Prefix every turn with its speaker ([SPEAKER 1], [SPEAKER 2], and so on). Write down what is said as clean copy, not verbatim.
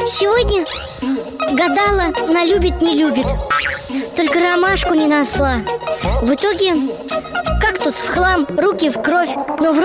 [SPEAKER 1] Сегодня гадала на любит, не любит. Только ромашку не нашла. В итоге кактус в хлам, руки в кровь. Но вроде